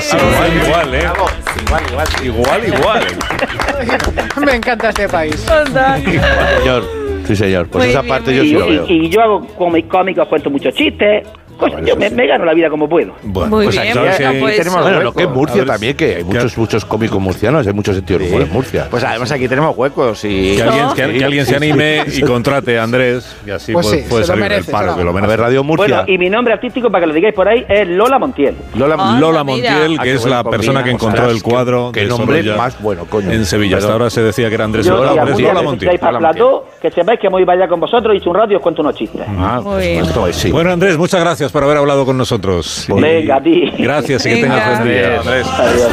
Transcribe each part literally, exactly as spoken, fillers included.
sí, igual, igual, ¿eh? Igual, igual. Igual, igual. Me encanta este país. Señor, sí, señor. Pues Muy esa bien, parte muy yo sí bien. lo veo. Y, y yo hago como cómicos, cuento muchos chistes. Pues bueno, yo eso me, sí. me gano la vida como puedo. Bueno, Muy pues bien, claro, bueno, sí. pues- tenemos Bueno, hueco. lo que es Murcia A ver, también, que hay muchos, muchos cómicos murcianos, hay muchos en humor en Murcia. Pues además aquí tenemos huecos y... Que alguien, que, que alguien se anime y contrate a Andrés, y así Pues puede, sí, puede se lo salir merece, del paro, se lo- que lo A ver, merece. Radio Murcia. Bueno, y mi nombre artístico, para que lo digáis por ahí, es Lola Montiel. Lola, Ah, Lola mira. Montiel, Ah, que qué es bueno, la persona que combina. encontró Ostras, el cuadro qué de nombre Sorolla más bueno, coño. en Sevilla. Hasta Perdón. ahora se decía que era Andrés Yo, Sorolla, y a pero es muchos Lola que Montiel. estáis para el plató, que sepáis que voy a ir con vosotros y hice un rato y os cuento unos chistes. Ah, Muy pues, bien. esto es, sí. Bueno, Andrés, muchas gracias por haber hablado con nosotros. Y- Venga, a ti. Gracias y que Venga. tengas buen día, Andrés. Adiós,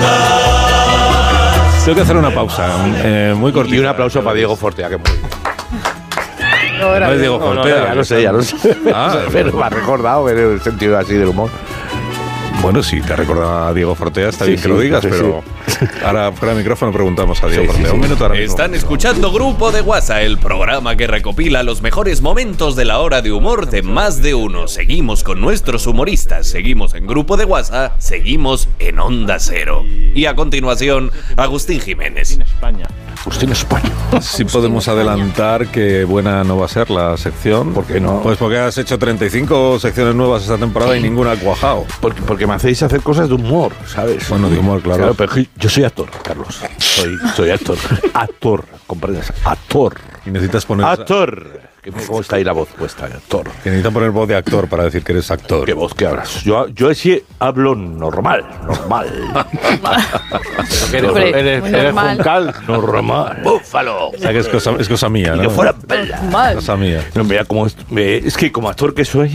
adiós. Tengo que hacer una pausa, eh, muy cortita. Y un aplauso para Diego Fortea, que muy bien. No, era No es Diego bien. Fortea. ya lo sé, ya lo sé. Ah, Pero me ha recordado en el sentido así del humor. Bueno, sí, te recuerda a Diego Fortea, está Sí, bien que sí, lo digas, sí, pero ahora fuera de micrófono preguntamos a Diego Sí, sí, Fortea. sí. Un minuto ahora mismo. Están escuchando Grupo de WhatsApp, el programa que recopila los mejores momentos de la hora de humor de más de uno. Seguimos con nuestros humoristas, seguimos en Grupo de WhatsApp, seguimos en Onda Cero. Y a continuación, Agustín Jiménez. Agustín España. Sí podemos adelantar que buena no va a ser la sección. ¿Por qué no? Pues porque has hecho treinta y cinco secciones nuevas esta temporada y ninguna ha cuajado. Porque, porque me hacéis hacer cosas de humor, ¿sabes? Bueno, de humor, claro. pero yo soy actor, Carlos. Soy, soy actor. Actor, ¿comprendes? Actor. Y necesitas poner... Actor. Que- ¿Cómo está ahí la voz puesta? Actor. Que necesitan poner voz de actor para decir que eres actor. ¿Qué voz que hablas? Yo, yo sí hablo normal, normal. Eres, Hombre, eres, muy eres normal. Juncal. Normal. Búfalo. O sea, que es cosa, es cosa mía, Y ¿no? que fuera bella. Mal. Cosa mía. No, mira, como est- me- es que como actor que soy,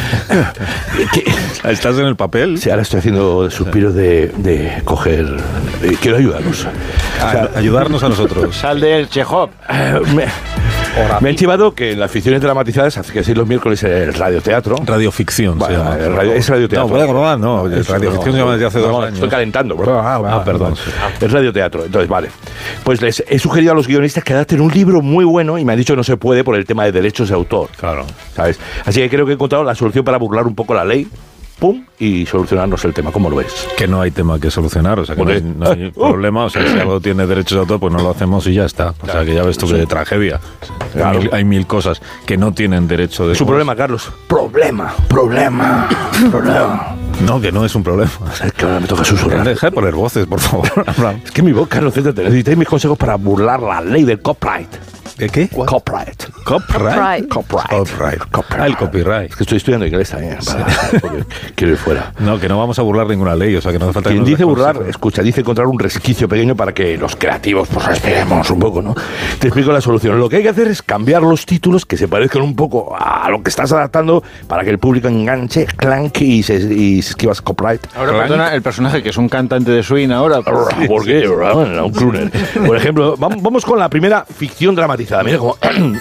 que- ¿Estás en el papel? sí, ahora estoy haciendo suspiros de, de coger. eh, quiero ayudarlos. A- O sea, ayudarnos a nosotros. Sal del Chekhov. eh, me, me han chivado que en las ficciones dramatizadas, hace que sí los miércoles el radioteatro. Radioficción se Bueno, llama. el radio- es radioteatro. No, no, no, Eso, radioficción se llama desde hace no, dos no, años. Estoy calentando. Ah, perdón. Es radioteatro, entonces vale. Pues les he sugerido a los guionistas que adapten un libro muy bueno y me han dicho que no se puede por el tema de derechos de autor. Claro. ¿Sabes? Así que creo que he encontrado la solución para burlar un poco la ley. Pum, y solucionarnos el tema. ¿Cómo lo ves? Que no hay tema que solucionar, o sea, que no hay, no hay Uh. problema, o sea, si algo tiene derechos de autor, pues no lo hacemos y ya está. O sea, que ya ves tú que tragedia. Claro. Hay, mil, hay mil cosas que no tienen derecho de... Es un problema, Carlos. Problema, problema, problema. No, que no es un problema. Es que ahora me toca susurrar. Deja de poner voces, por favor. Es que mi voz, Carlos, céntrate. Necesitáis mis consejos para burlar la ley del copyright. ¿De qué? Copyright. Copyright. Copyright. Copyright. Ah, el copyright. Es que estoy estudiando inglés también. para- porque quiero ir fuera. No, que no vamos a burlar ninguna ley, o sea, que no hace falta... que Quien nos dice des burlar, consejos. escucha, dice encontrar un resquicio pequeño para que los creativos pues respiremos un poco, ¿no? Te explico la solución. Lo que hay que hacer es cambiar los títulos que se parezcan un poco a lo que estás adaptando para que el público enganche, clank y se, y se esquivas copyright. Ahora, perdona, el personaje que es un cantante de swing ahora. pues- ¿Por qué? Un crooner. Por ejemplo, vamos, vamos con la primera ficción dramatizada. Mira cómo...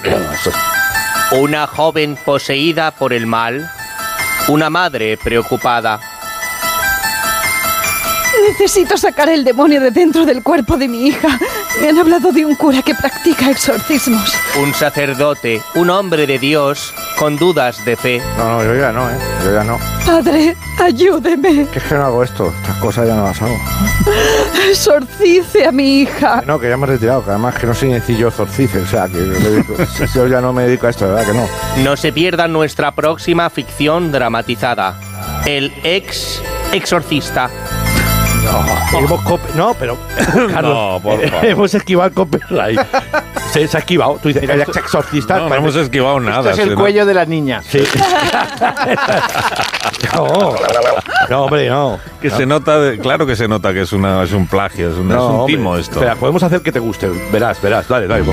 Una joven poseída por el mal. Una madre preocupada. Necesito sacar el demonio de dentro del cuerpo de mi hija. Me han hablado de un cura que practica exorcismos. Un sacerdote, un hombre de Dios, con dudas de fe. No, no, yo ya no, ¿eh? Yo ya no. Padre, ayúdeme. Que es que no hago esto. Estas cosas ya no las hago. Exorcice a mi hija. No, que ya me he retirado. Que además que no soy ni yo exorcice. O sea, que yo, le digo- yo ya no me dedico a esto, ¿verdad que no? No se pierdan nuestra próxima ficción dramatizada. El ex exorcista. Hemos cop- no, pero... Carlos, No, por favor. hemos esquivado el copyright. Se, se ha esquivado. Tú dices, ex exorcista... No, no hemos esquivado nada. Este es el sí, cuello de la niña. Sí. no, no, hombre, no. Que se nota, de- claro que se nota que es, una, es un plagio, es, una, No, es un hombre. timo esto. Espera, podemos hacer que te guste. Verás, verás. Dale, dale.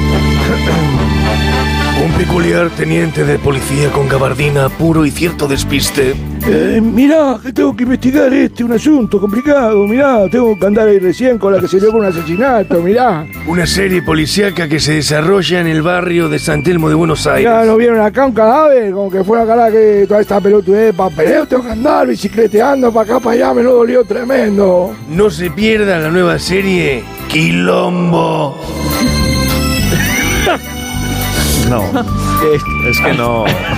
Un peculiar teniente de policía con gabardina, puro y cierto despiste. Eh, mira, que tengo que investigar este, un asunto complicado. Mirá, tengo que andar ahí recién con la que se dio con un asesinato. Mirá. Una serie policíaca que se desarrolla en el barrio de San Telmo de Buenos Aires. Ya no vieron acá un cadáver, como que fuera cara que toda esta pelotudez, papeleo, tengo que andar bicicleteando para acá, para allá, me lo dolió tremendo. No se pierda la nueva serie Quilombo. No, es que no.